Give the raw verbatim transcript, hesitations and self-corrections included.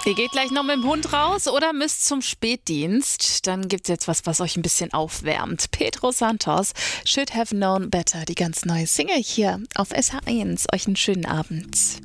Ihr geht gleich noch mit dem Hund raus oder müsst zum Spätdienst. Dann gibt's jetzt was, was euch ein bisschen aufwärmt. Pedro Santos, Should Have Known Better, die ganz neue Single hier auf S H eins. Euch einen schönen Abend.